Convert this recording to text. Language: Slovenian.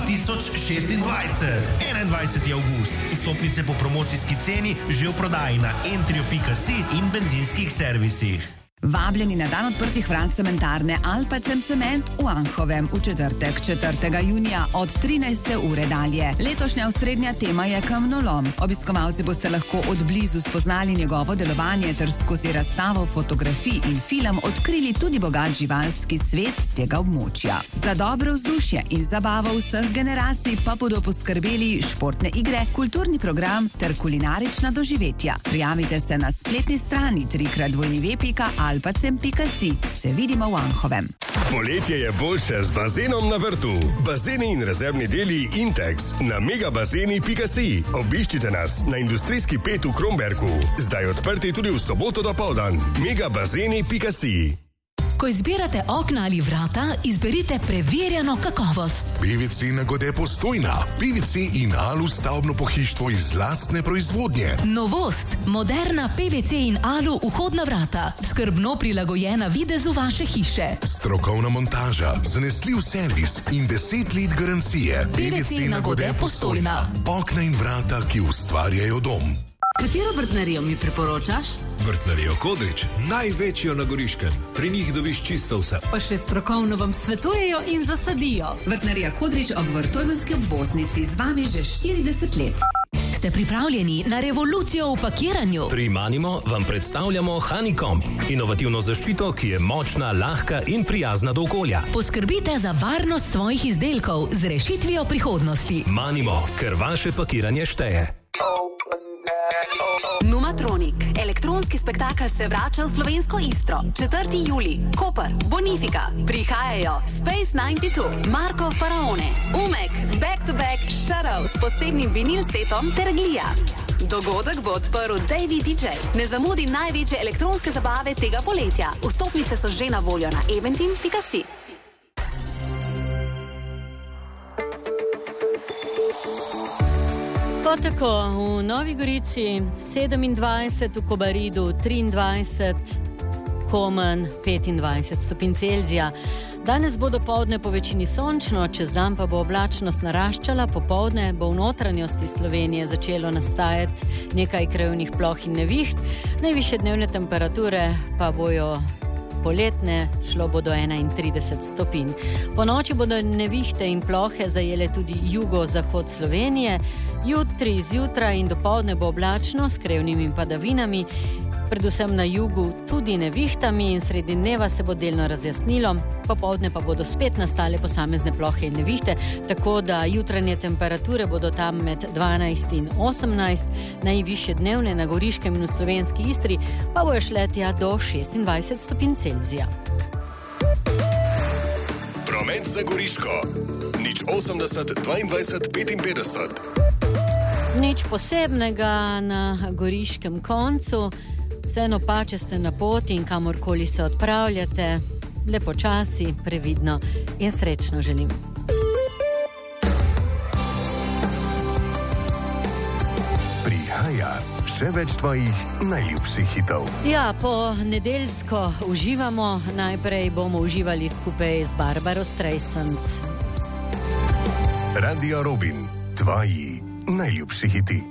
2026. 21. avgust. Vstopnice po promocijski ceni že v prodaji na entrio.si in benzinskih servisih. Vabljeni na dan odprtih vrat cementarne Alpacem Cement v Anhovem v četrtek, 4. junija od 13. ure dalje. Letošnja osrednja tema je kamnolom. Obiskovalci boste lahko od blizu spoznali njegovo delovanje ter skozi razstavo fotografij in film odkrili tudi bogat živalski svet tega območja. Za dobro vzdušje in zabavo vseh generacij pa bodo poskrbeli športne igre, kulturni program ter kulinarična doživetja. Prijavite se na spletni strani www.alpacem.si. Se vidimo v Anhovem. Poletje je boljše z bazenom na vrtu. Bazeni in rezervni deli Intex na megabazeni.si. Obiščite nas na industrijski 5 v Kromberku. Zdaj odprti tudi v soboto dopoldan. megabazeni.si. Ko izbirate okna ali vrata, izberite preverjeno kakovost. PVC Nagode Postojna. PVC in Alu stavbno pohištvo iz lastne proizvodnje. Novost. Moderna PVC in Alu vhodna vrata. Skrbno prilagojena videzu vaše hiše. Strokovna montaža, zanesljiv servis in 10 let garancije. PVC Nagode Postojna. Okna in vrata, ki ustvarjajo dom. Katero vrtnarijo mi priporočaš? Vrtnarijo Kodrič, največjo na Goriškem. Pri njih dobiš čisto vse. Pa še strokovno vam svetujejo in zasadijo. Vrtnarija Kodrič ob Vrtojmenski obvoznici z vami že 40 let. Ste pripravljeni na revolucijo v pakiranju? Pri Manimo vam predstavljamo Honeycomb, inovativno zaščito, ki je močna, lahka in prijazna do okolja. Poskrbite za varnost svojih izdelkov z rešitvijo prihodnosti. Manimo, ker vaše pakiranje šteje. Numatronik. Elektronski spektakel se vrača v slovensko Istro. 4. julij. Koper, Bonifika. Prihajajo Space 92, Marko Faraone, Umek, Back to Back, Shadow s posebnim vinil setom ter Glija. Dogodek bo odprl Davey DJ. Ne zamudi največje elektronske zabave tega poletja. Vstopnice so že na voljo na eventim.si. Tako, v Novi Gorici 27, v Kobaridu 23, Komen 25 stopinj Celzija. Danes bo dopoldne po večini sončno, čez dan pa bo oblačnost naraščala, popoldne bo v notranjosti Slovenije začelo nastajati nekaj krajevnih ploh in neviht. Najvišje dnevne temperature pa bojo poletne, šlo bo do 31 stopinj. Po noči bodo nevihte in plohe zajele tudi jugo-zahod Slovenije. Jutri, zjutraj in dopoldne bo oblačno s krevnimi padavinami, predvsem na jugu tudi nevihtami in sredi dneva se bo delno razjasnilo, popoldne pa bodo spet nastale posamezne plohe in nevihte, tako da jutranje temperature bodo tam med 12 in 18, najvišje dnevne na Goriškem in v slovenski Istri pa bojo šle tja do 26 stopinj Celzija. Promet za Goriško. 080 22 55. Nič posebnega na goriškem koncu, vseeno pa, če ste na poti in kamorkoli se odpravljate, lepo časi, previdno in srečno želim. Prihaja še več tvojih najljubših hitov. Ja, po nedeljsko uživamo, najprej bomo uživali skupaj z Barbaro Streisand. Radio Robin, tvoji najljubši hiti.